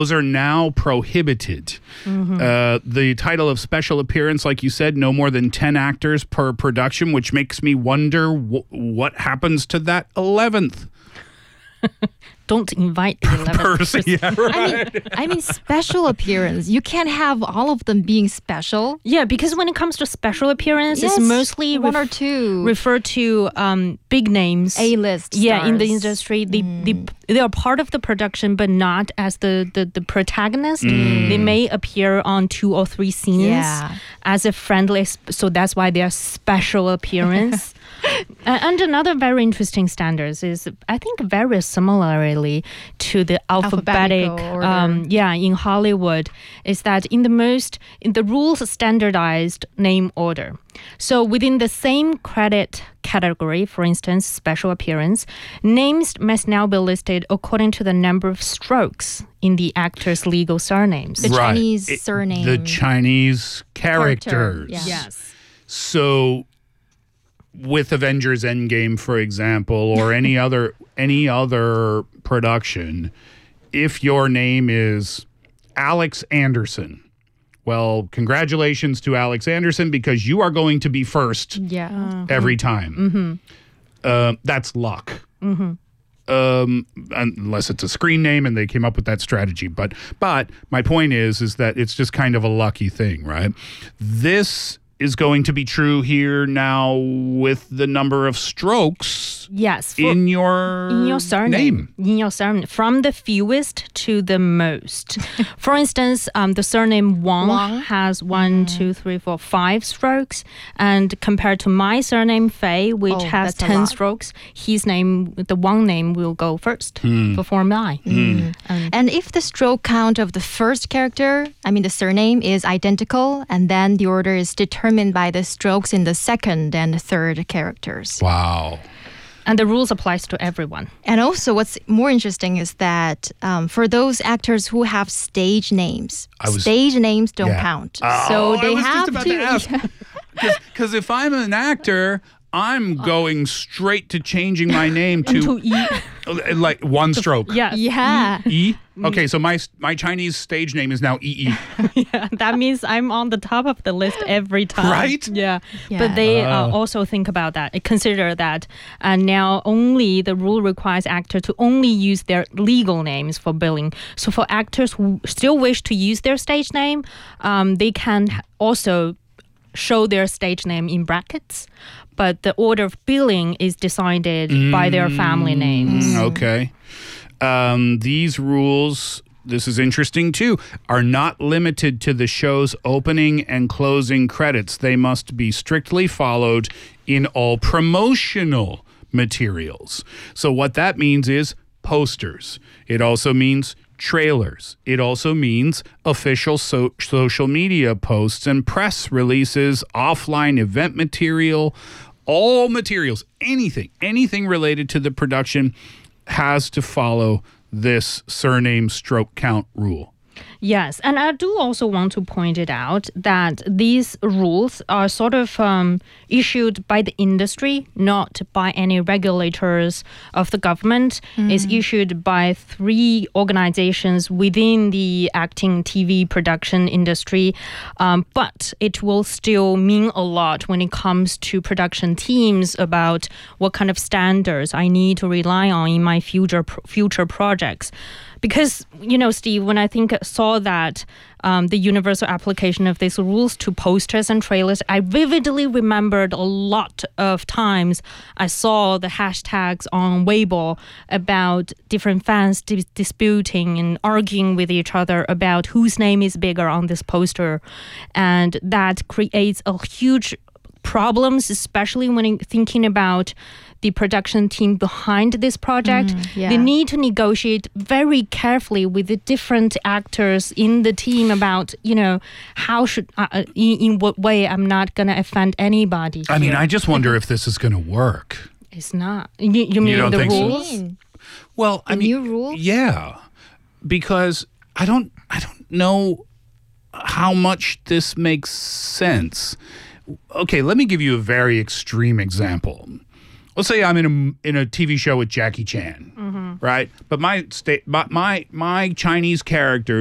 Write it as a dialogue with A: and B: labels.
A: Those are now prohibited. The title of special appearance, like you said, no more than 10 actors per production, which makes me wonder what happens to that 11th.
B: Don't invite the 11th
A: person. Yeah, right.
C: I mean, special appearance. You can't have all of them being special.
B: Yeah, because when it comes to special appearance, it's mostly
C: one or two
B: referred to big names.
C: A-list
B: Yeah,
C: stars.
B: in the industry. They are part of the production, but not as the protagonist. They may appear on 2 or 3 scenes as a friendly, so that's why they are special appearance. And another very interesting standards is, I think, very similarly to the alphabetic in Hollywood, is that in the rules standardized name order. So within the same credit category, for instance, special appearance, names must now be listed according to the number of strokes in the actor's legal surnames.
C: The Chinese surname.
A: The Chinese characters.
B: Yes.
A: So with Avengers Endgame, for example, or any other production, if your name is Alex Anderson, well, congratulations to Alex Anderson, because you are going to be first every time. That's luck. Unless it's a screen name and they came up with that strategy. But my point is that it's just kind of a lucky thing, right? This is going to be true here now with the number of strokes in your
B: surname. In your surname, from the fewest to the most. For instance, the surname Wang has 1, 2, 3, 4, 5 strokes, and compared to my surname Fei, which has 10 strokes, his name, the Wang name, will go first before mine.
C: And if the stroke count of the first character, the surname, is identical, and then the order is determined by the strokes in the second and third characters.
A: Wow.
B: And the rules applies to everyone.
C: And also what's more interesting is that for those actors who have stage names, stage names don't count. So they have to...
A: Because if I'm an actor, I'm going straight to changing my name to
B: E.
A: Like one stroke.
B: Yeah.
A: E? Okay, so my Chinese stage name is now EE.
B: Yeah, that means I'm on the top of the list every time.
A: Right?
B: Yeah. But they also think about that, consider that now only the rule requires actors to only use their legal names for billing. So for actors who still wish to use their stage name, they can also show their stage name in brackets, but the order of billing is decided by their family names.
A: Okay. These rules, this is interesting too, are not limited to the show's opening and closing credits. They must be strictly followed in all promotional materials. So what that means is posters. It also means trailers. It also means official social media posts and press releases, offline event material, all materials, anything related to the production has to follow this surname stroke count rule.
B: Yes, and I do also want to point it out that these rules are sort of issued by the industry, not by any regulators of the government. It's issued by 3 organizations within the acting TV production industry, but it will still mean a lot when it comes to production teams about what kind of standards I need to rely on in my future projects. Because, Steve, when I saw that the universal application of these rules to posters and trailers, I vividly remembered a lot of times I saw the hashtags on Weibo about different fans disputing and arguing with each other about whose name is bigger on this poster. And that creates a huge problems, especially when thinking about the production team behind this project. They need to negotiate very carefully with the different actors in the team about, how should, in what way I'm not going to offend anybody.
A: I just wonder if this is going to work.
B: It's not. You mean
A: don't
B: the
A: think
B: rules?
A: So? Well,
C: new rules?
A: Yeah, because I don't know how much this makes sense. Okay, let me give you a very extreme example. let's say I'm in a TV show with Jackie Chan, right? But my Chinese character